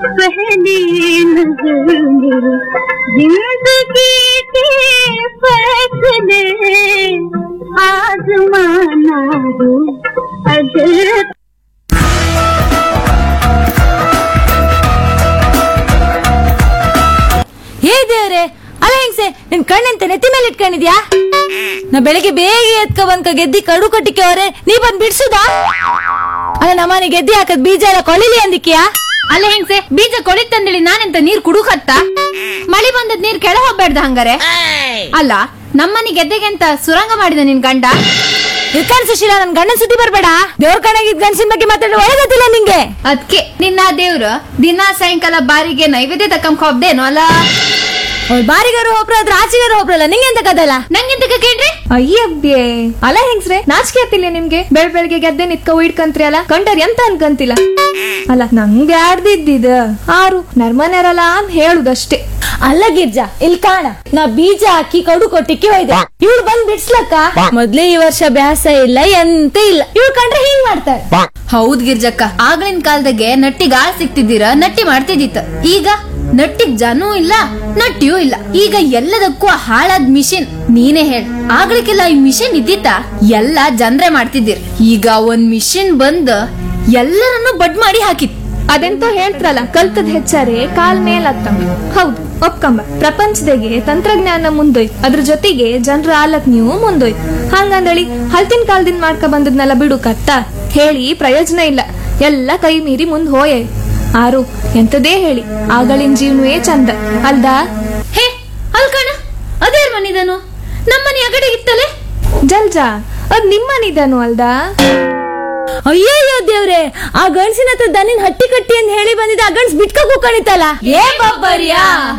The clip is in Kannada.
पहली नजर मेरी जिंदगी के फैसले आजमाना हो अगर ಹೇ ದೇವ್ರೆ, ಅಲ್ಲ ಹೆಂಗ್ಸೆ, ನಿನ್ ಕಣ್ಣಂತ ನೆತ್ತಿ ಮೇಲೆ ಇಟ್ಕೊಂಡಿದ್ಯಾ? ನಾ ಬೆಳಿಗ್ಗೆ ಬೇಗ ಎತ್ಕ ಬಂದ್ಕ ಗೆದ್ದಿ ಕಡು ಕಟ್ಟಿಕೆ ಅವ್ರೆ, ನೀ ಬಂದ್ ಬಿಡ್ಸುದಾ? ಅಲ್ಲ ನಮ್ಮನೆ ಗೆದ್ದಿ ಹಾಕದ್ ಬೀಜ ಎಲ್ಲ ಕೊಳಿಲಿ ಅಂದಿಕ್ಯಾ? ಅಲ್ಲ ಹೆಂಗ್ಸೆ, ಬೀಜ ಕೊಳಿತಂದೇಳಿ ನಾನೆಂತ ನೀರ್ ಕುಡುಕತ್ತ? ಮಳಿ ಬಂದದ್ ನೀರ್ ಕೆಳ ಹೋಗ್ಬೇಡ್ದ ಹಂಗಾರೆ? ಅಲ್ಲ ನಮ್ಮನೆ ಗೆದ್ದೆಗೆ ಅಂತ ಸುರಂಗ ಮಾಡಿದ ನಿನ್ ಗಂಡ? ಇರ್ಕಾನ್ ಸುಶೀಲ, ನನ್ ಗಂಡನ್ ಸುದ್ದಿ ಬರ್ಬೇಡ. ದೇವ್ರ ಕಣಗಿದ್ ಗಂಡಸಿನ ಬಗ್ಗೆ ಮಾತಾಡೋ ಒಳಗತ್ತಿಲ್ಲ ನಿಂಗೆ. ಅದ್ಕೆ ನಿನ್ನ ದೇವ್ರು ದಿನಾ ಸಾಯಂಕಾಲ ಬಾರಿಗೆ ನೈವೇದ್ಯ ತಕ್ಕಂಕ ಹೋಗ್ದೇನೋ ಅಲ್ಲ? ಬಾರಿಗಾರು ಒಬ್ರು ಅದ್ರ ಆಚೆಗಾರು ಒಬ್ರಲ್ಲ, ನಿಂಗೆ ಎಂತ ಕದಲ್ಲ? ನಂಗೆಂತ ಕೇಳ್ರಿ? ಅಯ್ಯಬ್ಯೆ, ಅಲ್ಲ ಹೆಂಗ್ಸ್ರೆ, ನಾಚಿಕೆ ಆತಿಲ್ಲ ನಿಮ್ಗೆ? ಬೆಳಗ್ಗೆ ಗೆದ್ದೆ ನಿತ್ಕ ಇಡ್ಕಂತ್ರಿ ಅಲ್ಲ, ಕಂಡರ್ ಎಂತ ಅನ್ಕಂತಿಲ್ಲ. ಅಲ್ಲ ನಂಗೆ ಆಡ್ದಿದ್ದಿದ ಆರು ನರ್ಮನೆರಲ್ಲ ಅಂತ ಹೇಳುದಷ್ಟೇ. ಅಲ್ಲ ಗಿರ್ಜಾ, ಇಲ್ಲಿ ಕಾಣ, ನಾ ಬೀಜ ಹಾಕಿ ಕಡು ಕೊಟ್ಟಿಕ್ಕೆ ಹೋಯ್ದೆ, ಇವಳು ಬಂದ್ ಬಿಡ್ಸ್ಲಕ್ಕ. ಮೊದ್ಲೇ ಈ ವರ್ಷ ಬ್ಯಾಸ ಇಲ್ಲ ಎಂತ ಇಲ್ಲ, ಇವಳು ಕಂಡ್ರೆ ಹಿಂಗ್ ಮಾಡ್ತಾಳೆ. ಹೌದ್ ಗಿರ್ಜಕ್ಕ, ಆಗ್ಲಿನ ಕಾಲದಾಗೆ ನಟ್ಟಿಗ್ ಆಳ್ ಸಿಕ್ತಿದ್ದೀರ, ನಟ್ಟಿ ಮಾಡ್ತಿದ್ದಿತ್ತ. ಈಗ ನಟ್ಟಿಗ್ ಜನೂ ಇಲ್ಲ, ನಟ್ಟಿಯೂ ಇಲ್ಲ. ಈಗ ಎಲ್ಲದಕ್ಕೂ ಹಾಳಾದ್ ಮಿಷಿನ್. ನೀನೇ ಹೇಳ್, ಆಗ್ಲಿಕ್ಕೆಲ್ಲ ಈ ಮಿಷಿನ್ ಇದ್ದಿತ್ತ? ಎಲ್ಲ ಜನ್ರೆ ಮಾಡ್ತಿದ್ದೀರ್. ಈಗ ಒಂದ್ ಮಿಷಿನ್ ಬಂದ್ ಎಲ್ಲರನ್ನು ಬಡ್ ಮಾಡಿ ಹಾಕಿತ್. ಅದೆಂತೋ ಹೇಳ್ತಾರಲ್ಲ, ಕಲ್ತದ್ ಹೆಚ್ಚಾರೆ ಕಾಲ್ ಮೇಲ್ ಹತ್ತಂಬ. ಹೌದು, ಒಪ್ಕಂಬ. ಪ್ರಪಂಚದಾಗೆ ತಂತ್ರಜ್ಞಾನ ಮುಂದೋಯ್ತು, ಅದ್ರ ಜೊತೆಗೆ ಜನರ ಆಲಕ್ ನೀವು ಮುಂದೋಯ್ತು. ಹಂಗಂದಳಿ ಹಲ್ತಿನ ಕಾಲದಿಂದ ಮಾಡ್ಕ ಬಂದದ್ನೆಲ್ಲ ಬಿಡು ಕತ್ತ ಹೇಳಿ ಪ್ರಯೋಜನ ಇಲ್ಲ. ಎಲ್ಲ ಕೈ ಮೀರಿ ಮುಂದ್ ಹೋಯೆ. ಆರು ಎಂತದೇ ಹೇಳಿ, ಆಗಳಿನ ಜೀವನವೇ ಚಂದ ಅಲ್ದಾ? ಹೇ ಅಲ್ಕಣ, ಅದೇರ್ ಮನಿದನು? ನಮ್ಮನೆ ಅಗಡೆ ಇತ್ತಲೆ ಜಲ್ಜಾ, ಅದ್ ನಿಮ್ಮನಿದನು ಅಲ್ದಾ? ಅಯ್ಯಯ್ಯೋ ದೇವ್ರೆ, ಆ ಗಂಡ್ಸಿನ ಹತ್ರ ದನಿನ್ ಹಟ್ಟಿ ಕಟ್ಟಿ ಅಂತ ಹೇಳಿ ಬಂದಿದ್ದ, ಆ ಗಂಡ್ಸ್ ಬಿಟ್ಕ ಕೂಕಣಿತಲ್ಲ. ಏ ಬಬ್ಬರಿಯಾ?